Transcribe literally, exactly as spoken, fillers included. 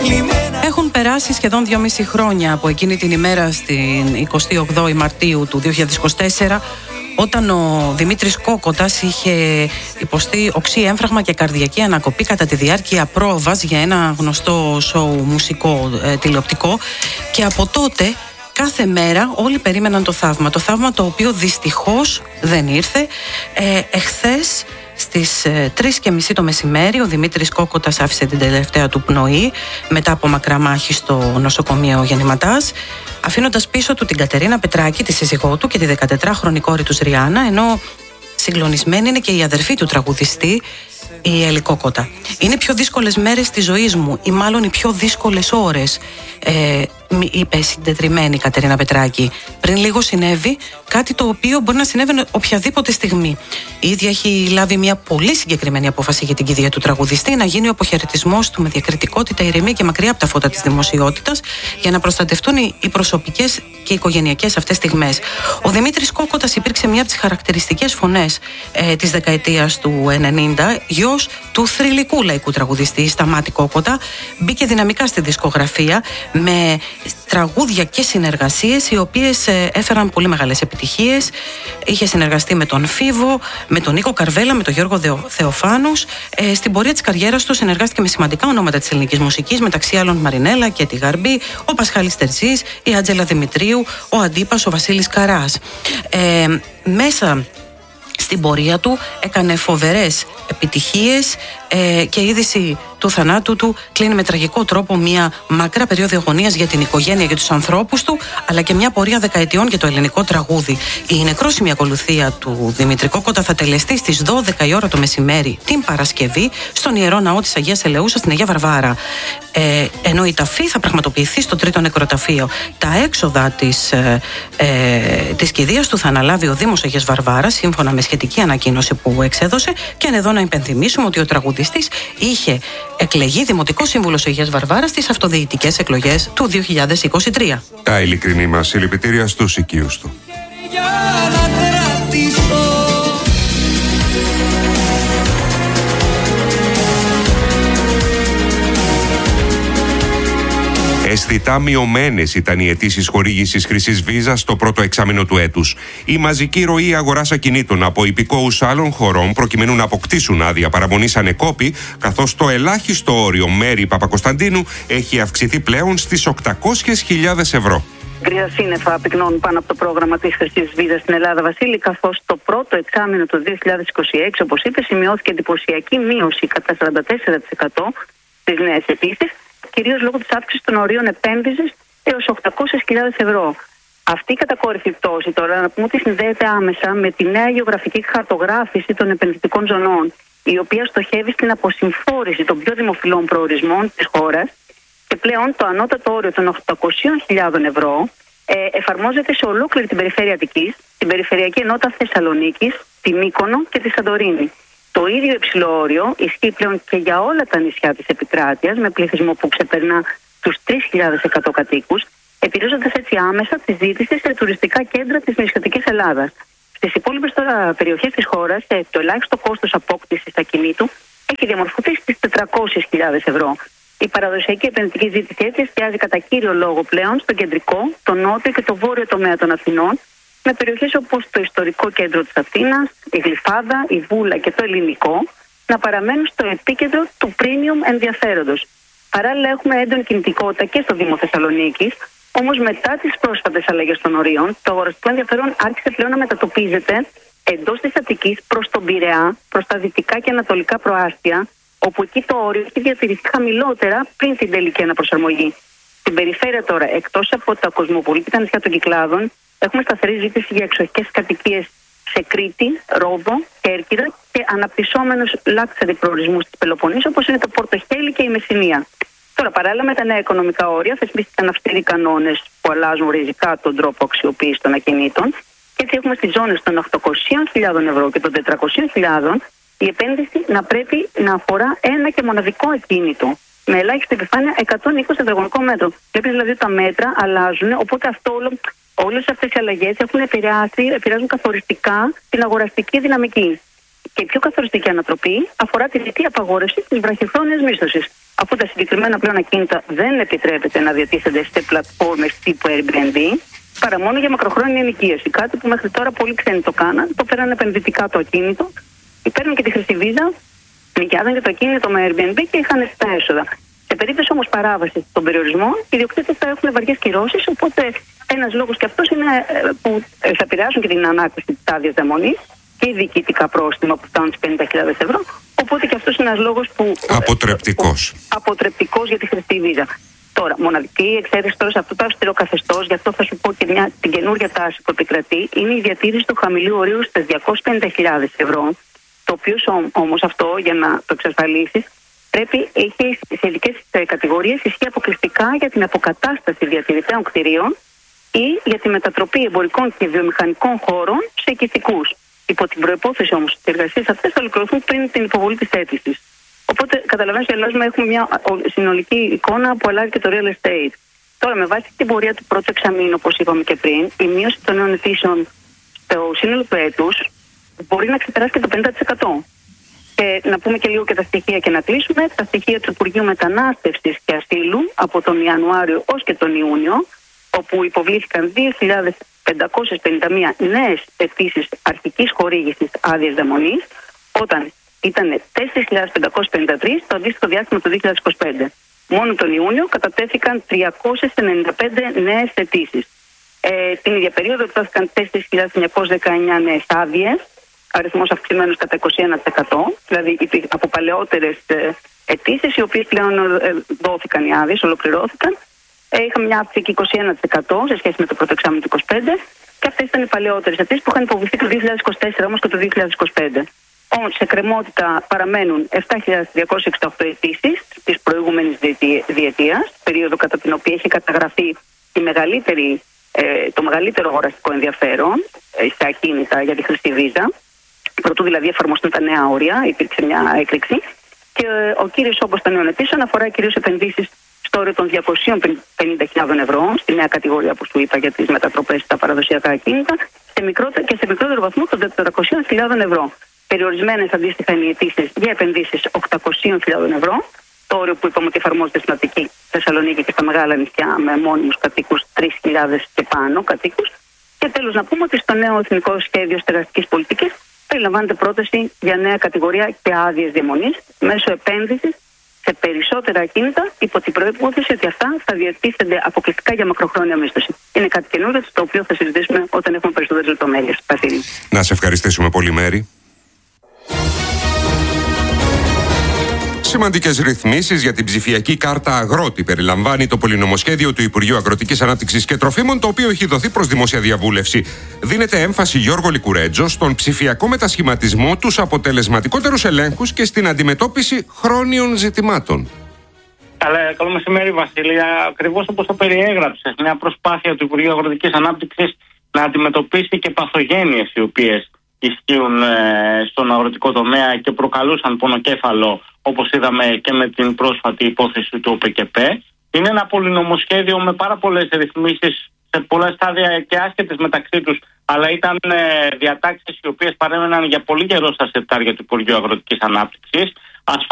Έχουν περάσει σχεδόν δυόμιση χρόνια από εκείνη την ημέρα στην εικοστή όγδοη Μαρτίου του δύο χιλιάδες είκοσι τέσσερα, όταν ο Δημήτρης Κόκοτας είχε υποστεί οξύ έμφραγμα και καρδιακή ανακοπή κατά τη διάρκεια πρόβας για ένα γνωστό σοου μουσικό ε, τηλεοπτικό, και από τότε κάθε μέρα όλοι περίμεναν το θαύμα. Το θαύμα το οποίο δυστυχώς δεν ήρθε. Ε, εχθές στις ε, τρεις και μισή το μεσημέρι ο Δημήτρης Κόκοτας άφησε την τελευταία του πνοή μετά από μακρά μάχη στο νοσοκομείο Γεννηματάς, αφήνοντας πίσω του την Κατερίνα Πετράκη, τη σύζυγό του, και τη δεκατετράχρονη κόρη του Ριάννα, ενώ συγκλονισμένη είναι και η αδερφή του τραγουδιστή, η Έλλη Κόκοτα. Είναι πιο δύσκολες μέρες της ζωής μου, ή μάλλον οι πιο δύσκολες ώρες, ε, είπε συντετριμμένη η Κατερίνα Πετράκη. Πριν λίγο συνέβη κάτι το οποίο μπορεί να συνέβαινε οποιαδήποτε στιγμή. Η ίδια έχει λάβει μια πολύ συγκεκριμένη απόφαση για την κηδεία του τραγουδιστή, να γίνει ο αποχαιρετισμός του με διακριτικότητα, ηρεμία και μακριά από τα φώτα της δημοσιότητας, για να προστατευτούν οι προσωπικές και οι οικογενειακές αυτές στιγμές. Ο Δημήτρης Κόκοτας υπήρξε μια από τις χαρακτηριστικές φωνές ε, της δεκαετίας του ενενήντα, γιος του θρυλικού λαϊκού τραγουδιστή Σταμάτη Κόκοτα. Μπήκε δυναμικά στη δισκογραφία με τραγούδια και συνεργασίες οι οποίες έφεραν πολύ μεγάλες επιτυχίες. Είχε συνεργαστεί με τον Φίβο, με τον Νίκο Καρβέλα, με τον Γιώργο Θεοφάνους. Ε, στην πορεία της καριέρας του συνεργάστηκε με σημαντικά ονόματα της ελληνικής μουσικής, μεταξύ άλλων Μαρινέλα και τη Γαρμπή, ο Πασχάλης Τερζής, η Άντζελα Δημητρίου, ο Αντίπας, ο Βασίλης Καράς. Ε, μέσα στην πορεία του έκανε φοβερές επιτυχίες ε, και η είδηση του θανάτου του κλείνει με τραγικό τρόπο μια μακρά περίοδο αγωνίας για την οικογένεια και τους ανθρώπους του, αλλά και μια πορεία δεκαετιών για το ελληνικό τραγούδι. Η νεκρόσιμη ακολουθία του Δημήτρη Κόκοτα θα τελεστεί στις δώδεκα η ώρα το μεσημέρι την Παρασκευή στον Ιερό Ναό της Αγίας Ελεούσας στην Αγία Βαρβάρα. Ε, ενώ η ταφή θα πραγματοποιηθεί στο τρίτο νεκροταφείο. Τα έξοδα της, ε, ε, της κηδείας του θα αναλάβει ο Δήμος Αγίας Βαρβάρας, σύμφωνα με σχετική ανακοίνωση που εξέδωσε. Και εδώ να υπενθυμίσουμε ότι ο τραγουδιστής είχε εκλεγεί Δημοτικός Σύμβουλος Αγίας Βαρβάρας στις αυτοδιοικητικές εκλογές του δύο χιλιάδες είκοσι τρία. Τα ειλικρινή μας συλληπιτήρια στους οικείους του. Αισθητά μειωμένες ήταν οι αιτήσεις χορήγησης χρυσής βίζας στο πρώτο εξάμηνο του έτους. Η μαζική ροή αγοράς ακινήτων από υπηκόους άλλων χωρών προκειμένου να αποκτήσουν άδεια παραμονής ανεκόπη, καθώς το ελάχιστο όριο Μέρη Παπακοσταντίνου έχει αυξηθεί πλέον στις οκτακόσιες χιλιάδες ευρώ. Γκρίζα σύννεφα πυκνώνουν πάνω από το πρόγραμμα της χρυσής βίζας στην Ελλάδα, Βασίλη, καθώς το πρώτο εξάμηνο του δύο χιλιάδες είκοσι έξι, όπως είπε, σημειώθηκε εντυπωσιακή μείωση κατά σαράντα τέσσερα τοις εκατό στις νέες αιτήσεις, κυρίως λόγω της αύξησης των ορίων επένδυσης έως οκτακόσιες χιλιάδες ευρώ. Αυτή η κατακόρυφη πτώση τώρα, να πούμε ότι συνδέεται άμεσα με τη νέα γεωγραφική χαρτογράφηση των επενδυτικών ζωνών, η οποία στοχεύει στην αποσυμφόρηση των πιο δημοφιλών προορισμών της χώρας, και πλέον το ανώτατο όριο των οκτακόσιες χιλιάδες ευρώ ε, εφαρμόζεται σε ολόκληρη την περιφέρεια Αττικής, την περιφερειακή ενότητα Θεσσαλονίκης, τη Μύκονο και τη Σαντορίνη. Το ίδιο υψηλό όριο ισχύει πλέον και για όλα τα νησιά της επικράτειας, με πληθυσμό που ξεπερνά τους τρεις χιλιάδες εκατό κατοίκους, επηρεάζοντας έτσι άμεσα τη ζήτηση σε τουριστικά κέντρα της νησιωτικής Ελλάδας. Στις υπόλοιπες τώρα περιοχές της χώρας, το ελάχιστο κόστος απόκτησης ακινήτου έχει διαμορφωθεί στις τετρακόσιες χιλιάδες ευρώ. Η παραδοσιακή επενδυτική ζήτηση έτσι εστιάζει κατά κύριο λόγο πλέον στο κεντρικό, το νότιο και το βόρειο τομέα των Αθηνών, με περιοχές όπως το ιστορικό κέντρο της Αθήνας, η Γλυφάδα, η Βούλα και το Ελληνικό να παραμένουν στο επίκεντρο του premium ενδιαφέροντος. Παράλληλα, έχουμε έντονη κινητικότητα και στο Δήμο Θεσσαλονίκης, όμως μετά τις πρόσφατες αλλαγές των ορίων, το αγοραστικό ενδιαφέρον άρχισε πλέον να μετατοπίζεται εντός της Αττικής προς τον Πειραιά, προς τα δυτικά και ανατολικά προάστια, όπου εκεί το όριο έχει διατηρηθεί χαμηλότερα πριν την τελική αναπροσαρμογή. Στην περιφέρεια τώρα, εκτός από τα κοσμοπολίτικα νησιά των Κυκλάδων, έχουμε σταθερή ζήτηση για εξοχικές κατοικίες σε Κρήτη, Ρόδο, Κέρκυρα και αναπτυσσόμενους luxury προορισμούς της Πελοποννήσου, όπως είναι το Πορτοχέλι και η Μεσσηνία. Τώρα, παράλληλα με τα νέα οικονομικά όρια, θεσπίστηκαν αυστηροί κανόνες που αλλάζουν ριζικά τον τρόπο αξιοποίησης των ακινήτων, και έτσι έχουμε στις ζώνες των οκτακόσιες χιλιάδες ευρώ και των τετρακόσιες χιλιάδες η επένδυση να πρέπει να αφορά ένα και μοναδικό ακίνητο, με ελάχιστη επιφάνεια εκατόν είκοσι τετραγωνικό μέτρο. Βλέπεις δηλαδή τα μέτρα αλλάζουν, οπότε αυτό όλο. Όλες αυτές οι αλλαγές έχουν επηρεάσει, επηρεάζουν καθοριστικά την αγοραστική δυναμική. Και η πιο καθοριστική ανατροπή αφορά τη ρητή απαγόρευση της βραχυχρόνιας μίσθωσης. αφού τα συγκεκριμένα πλέον ακίνητα δεν επιτρέπεται να διατίθενται σε πλατφόρμες τύπου Airbnb, παρά μόνο για μακροχρόνια ενοικίαση. Κάτι που μέχρι τώρα πολλοί ξένοι το κάναν, το πέραν επενδυτικά το ακίνητο, παίρνουν και τη χρυσή βίζα, νοικιάζαν και το ακίνητο με Airbnb και είχαν τα έσοδα. Σε περίπτωση όμως παράβασης των περιορισμών, οι ιδιοκτήτες θα έχουν βαριές κυρώσεις, οπότε ένας λόγος και αυτός είναι που θα επηρεάσουν και την ανάκτηση της άδειας διαμονής και η διοικητικά πρόστιμα που φτάνουν στις πενήντα χιλιάδες ευρώ. Οπότε και αυτός είναι ένας λόγος που. Αποτρεπτικός. Που, αποτρεπτικός για τη χρυσή βίζα. Τώρα, μοναδική εξαίρεση τώρα σε αυτό το αυστηρό καθεστώς, γι' αυτό θα σου πω και μια, την καινούργια τάση που επικρατεί, είναι η διατήρηση του χαμηλού ορίου στις διακόσιες πενήντα χιλιάδες ευρώ. Το οποίο όμως αυτό, για να το εξασφαλίσεις, πρέπει, έχει σε ειδικές κατηγορίες, ισχύει αποκλειστικά για την αποκατάσταση διατηρητέων κτηρίων ή για τη μετατροπή εμπορικών και βιομηχανικών χώρων σε οικιστικούς. Υπό την προϋπόθεση όμως ότι οι εργασίες αυτές θα ολοκληρωθούν πριν την υποβολή της αίτησης. Οπότε, καταλαβαίνεις, για Ελλάδα έχουμε μια συνολική εικόνα που αλλάζει και το real estate. Τώρα, με βάση την πορεία του πρώτου εξαμήνου, όπως είπαμε και πριν, η μείωση των νέων αιτήσεων στο σύνολο του έτους μπορεί να ξεπεράσει και το πενήντα τοις εκατό. Και να πούμε και λίγο και τα στοιχεία και να κλείσουμε. Τα στοιχεία του Υπουργείου Μετανάστευσης και Ασύλου από τον Ιανουάριο ως και τον Ιούνιο, όπου υποβλήθηκαν δύο χιλιάδες πεντακόσιες πενήντα μία νέες αιτήσεις αρχικής χορήγησης άδειας διαμονής, όταν ήταν τέσσερις χιλιάδες πεντακόσιες πενήντα τρεις το αντίστοιχο διάστημα του δύο χιλιάδες είκοσι πέντε. Μόνο τον Ιούνιο κατατέθηκαν τριακόσιες ενενήντα πέντε νέες αιτήσεις. Ε, την ίδια περίοδο εκδόθηκαν τέσσερις χιλιάδες εννιακόσιες δεκαεννιά νέες άδειες, αριθμός αυξημένος κατά είκοσι ένα τοις εκατό, δηλαδή από παλαιότερες αιτήσεις, οι οποίες πλέον δόθηκαν οι άδειες, ολοκληρώθηκαν. Ε, είχαμε μια αύξηση και είκοσι ένα τοις εκατό σε σχέση με το πρώτο εξάμηνο του είκοσι πέντε, και αυτές ήταν οι παλαιότερες αιτήσεις που είχαν υποβληθεί το δύο χιλιάδες είκοσι τέσσερα όμως και το δύο χιλιάδες είκοσι πέντε. Όμως σε κρεμότητα παραμένουν επτά χιλιάδες τριακόσιες εξήντα οκτώ αιτήσεις της προηγούμενης διετίας, περίοδο κατά την οποία έχει καταγραφεί η μεγαλύτερη, ε, το μεγαλύτερο αγοραστικό ενδιαφέρον ε, σε ακίνητα για τη χρυσή βίζα. Προτού δηλαδή εφαρμοστούν τα νέα όρια, υπήρξε μια έκρηξη. Και ε, ο κύριος όγκος των νέων αιτήσεων αφορά κυρίως επενδύσεις στο όριο των διακοσίων πενήντα χιλιάδες ευρώ, στη νέα κατηγορία που σου είπα για τις μετατροπές στα παραδοσιακά ακίνητα, σε μικρότερο, και σε μικρότερο βαθμό των τετρακοσίων χιλιάδες ευρώ. Περιορισμένες αντίστοιχα είναι οι αιτήσεις για επενδύσεις οκτακοσίων χιλιάδες ευρώ, το όριο που είπαμε ότι εφαρμόζεται στην Αττική, Θεσσαλονίκη και στα μεγάλα νησιά με μόνιμους κατοίκους τρεις χιλιάδες και πάνω κατοίκους. Και τέλος να πούμε ότι στο νέο Εθνικό Σχέδιο Στεγαστικής Πολιτικής περιλαμβάνεται πρόταση για νέα κατηγορία και άδειες διαμονής μέσω επένδυσης σε περισσότερα ακίνητα, υπό την προϋπόθεση ότι αυτά θα διατίθενται αποκλειστικά για μακροχρόνια μίσθωση. Είναι κάτι καινούριο, το οποίο θα συζητήσουμε όταν έχουμε περισσότερες λεπτομέρειες. Να σε ευχαριστήσουμε πολύ, Μέρη. Σημαντικές ρυθμίσεις για την ψηφιακή κάρτα αγρότη περιλαμβάνει το πολυνομοσχέδιο του Υπουργείου Αγροτικής Ανάπτυξης και Τροφίμων, το οποίο έχει δοθεί προς δημόσια διαβούλευση. Δίνεται έμφαση, Γιώργο Λικουρέτζο, στον ψηφιακό μετασχηματισμό, τους αποτελεσματικότερους ελέγχους και στην αντιμετώπιση χρόνιων ζητημάτων. Καλά, καλό μεσημέρι, Βασίλεια. Ακριβώς όπως το περιέγραψες, μια προσπάθεια του Υπουργείου Αγροτικής Ανάπτυξης να αντιμετωπίσει και παθογένειες οι οποίες ισχύουν ε, στον αγροτικό τομέα και προκαλούσαν πονοκέφαλο, όπως είδαμε και με την πρόσφατη υπόθεση του ΟΠΕΚΕΠ. Είναι ένα πολυνομοσχέδιο με πάρα πολλές ρυθμίσεις σε πολλά στάδια και άσχετες μεταξύ τους, αλλά ήταν ε, διατάξεις οι οποίες παρέμεναν για πολύ καιρό στα σεπτάρια του Υπουργείου Αγροτικής Ανάπτυξης.